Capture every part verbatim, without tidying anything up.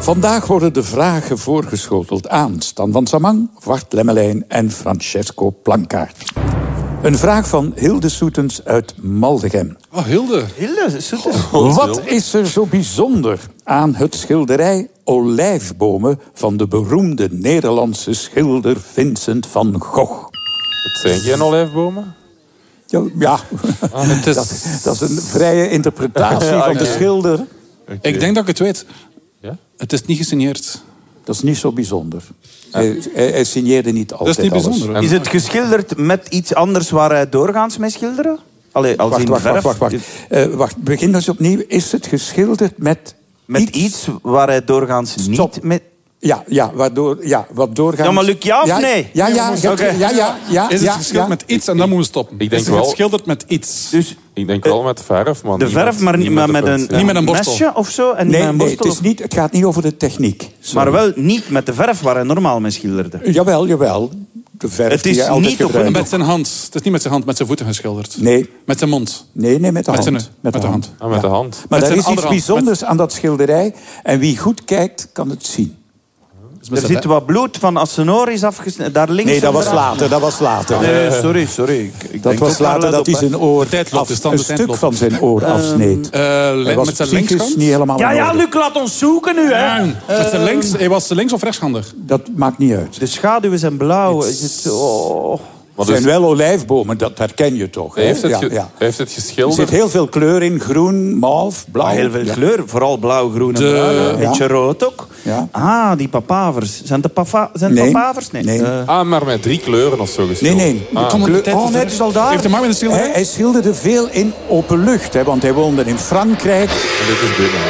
Vandaag worden de vragen voorgeschoteld aan Stan van Samang, Wart Lemmelijn en Francesco Plankaart. Een vraag van Hilde Soetens uit Maldegem. Oh, Hilde. Hilde Soetens. Wat is er zo bijzonder aan het schilderij Olijfbomen van de beroemde Nederlandse schilder Vincent van Gogh? Het zijn geen olijfbomen? Ja, ja. Ah, het is... dat, dat is een vrije interpretatie ja, van okay. de schilder. Okay. Ik denk dat ik het weet. Ja? Het is niet gesigneerd. Dat is niet zo bijzonder. Hij, hij, hij signeerde niet altijd dat is niet bijzonder. Alles. Is het geschilderd met iets anders waar hij doorgaans mee schilderen? Allee, als wacht, in wacht, verf? wacht, wacht, wacht. Uh, wacht. Begin eens opnieuw. Is het geschilderd met... Met iets, iets waar hij doorgaans Stop. niet... Met... Ja, ja, waardoor, ja, wat doorgaans... Ja, maar Luc, ja of ja, nee? Ja, ja, ja, okay. ja, ja, ja. Is het ja, geschilderd ja. met iets en dan moeten we stoppen? Ik denk is het wel... geschilderd met iets? Dus, ik denk wel met verf, man. De verf, maar niet, niet met, met, een, niet met een borstel. mesje of zo? En nee, met een nee borstel, het, is niet, het gaat niet over de techniek. Sorry. Maar wel niet met de verf waar hij normaal mee schilderde. Jawel, jawel. De verf het is die je altijd niet op gebruikt. Met zijn hand. Het is niet met zijn hand, met zijn voeten geschilderd. Nee. Met zijn mond. Nee, nee, met de met hand. Zijn, met, met de hand. hand. Ah, met ja. de hand. Maar met er is iets hand. bijzonders met... aan dat schilderij. En wie goed kijkt, kan het zien. Er zit wat bloed van als zijn oor is afgesneden. Daar links nee, dat was onderaan. later. Dat was later. Nee, sorry, sorry. Ik, ik dat was later dat hij zijn oor af, af, een stuk van zijn oor uh, afsneed. Uh, hij was met zijn psychisch linkshand? niet helemaal Ja, ja, Luc, laat ons zoeken nu, hè. Ja, met zijn links, hij was links of rechtshandig? Dat maakt niet uit. De schaduwen zijn blauw. Is het, oh. Het zijn wel olijfbomen, dat herken je toch. Hij heeft, het ja, ge- ja. heeft het geschilderd. Er zit heel veel kleur in. Groen, mauve, blauw. Ah, heel veel ja. kleur. Vooral blauw, groen en de... bruin. Een beetje ja. rood ook. Ja. Ah, die papavers. Zijn het papa... zijn nee. papavers? Nee. nee. Uh... Ah, maar met drie kleuren of zo Nee, geschilderd. nee. Ah. Kleur... Oh, nee, het is al daar. Heeft de man met de schilderij? Hij, hij schilderde veel in open lucht, hè, want hij woonde in Frankrijk. En dit is binnen.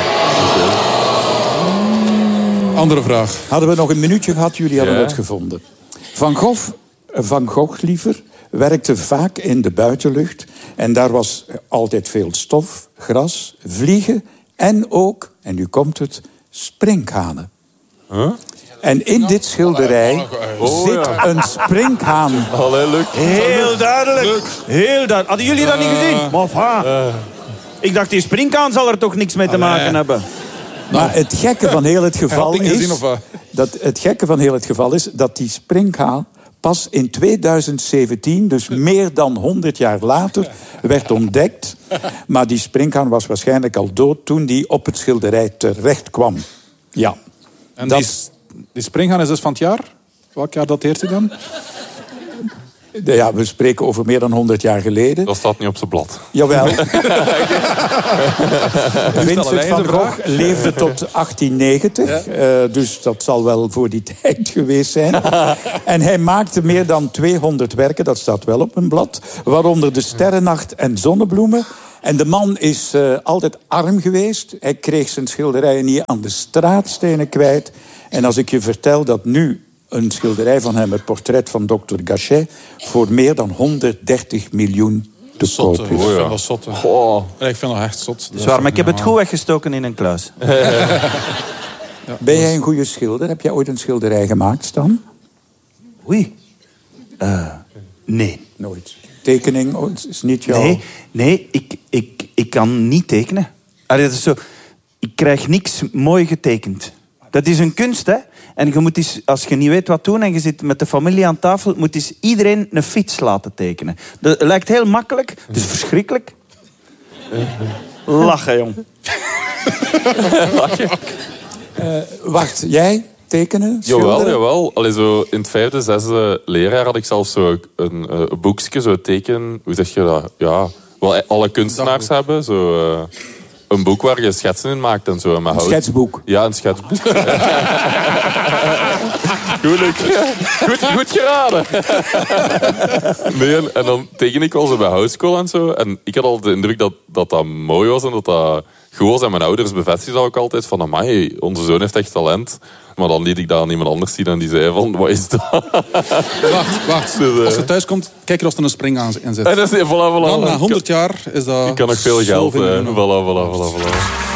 Okay. Andere vraag. Hadden we nog een minuutje gehad, jullie hadden ja. het gevonden. Van Gogh, Van Gogh liever, werkte vaak in de buitenlucht. En daar was altijd veel stof, gras, vliegen en ook, en nu komt het, sprinkhanen. Huh? En in dit schilderij oh, zit ja. een sprinkhaan. Allee, Luc. Heel duidelijk. Leuk. Heel duidelijk. Hadden jullie dat niet gezien? Maar enfin. Uh. Ik dacht, die springhaan zal er toch niks mee te Allee. maken hebben. Maar het gekke van heel het geval is... Gezien, of, uh... dat het gekke van heel het geval is dat die sprinkhaan pas in tweeduizend zeventien, dus meer dan honderd jaar later, werd ontdekt. Maar die sprinkhaan was waarschijnlijk al dood toen die op het schilderij terecht kwam. Ja. En dat... die, die springhaan is dus van het jaar? Welk jaar dateert hij dan? Ja, we spreken over meer dan honderd jaar geleden. Dat staat niet op zijn blad. Jawel. Vincent van Gogh leefde tot achttien negentig. Ja. Uh, dus dat zal wel voor die tijd geweest zijn. En hij maakte meer dan tweehonderd werken, dat staat wel op een blad. Waaronder De Sterrennacht en Zonnebloemen. En de man is uh, altijd arm geweest. Hij kreeg zijn schilderijen niet aan de straatstenen kwijt. En als ik je vertel dat nu een schilderij van hem, het portret van dokter Gachet, voor meer dan honderddertig miljoen te Zotte, koop is. ik vind dat zot. Oh. Ik vind dat echt zot. Dat is waar, maar ik heb het goed weggestoken in een kluis. Ja. Ben jij een goede schilder? Heb jij ooit een schilderij gemaakt, Stan? Oei. Uh, nee. Nooit. Tekening oh, is niet jouw... Nee, nee ik, ik, ik kan niet tekenen. Allee, dat is zo. Ik krijg niks mooi getekend. Dat is een kunst, hè. En je moet eens, als je niet weet wat doen en je zit met de familie aan tafel, moet eens iedereen een fiets laten tekenen. Dat lijkt heel makkelijk, het is verschrikkelijk. Lachen, jong. Lachen. Uh, wacht, jij tekenen? Schilderen? Jawel, jawel. Allee, zo in het vijfde, zesde leerjaar had ik zelfs zo een, een, een boekje, zo teken... Hoe zeg je dat? Ja, wel alle kunstenaars hebben, zo... Uh, een boek waar je schetsen in maakt en zo. Een hout. schetsboek? Ja, een schetsboek. Goed, goed, goed geraden. Nee, en dan teken ik wel zo bij houtschool en zo. En ik had altijd de indruk dat, dat dat mooi was en dat dat goed was. En mijn ouders bevestigden ook altijd van, amai, onze zoon heeft echt talent. Maar dan liet ik dat aan iemand anders zien en die zei van, wat is dat? Wacht, wacht. Dus, uh... Als je thuis komt, kijk er of er een springhaan in zit. En dat is, voilà, voilà. Dan, na honderd jaar is dat... Ik kan nog veel geld. Uh, voilà, voilà, voilà, voilà.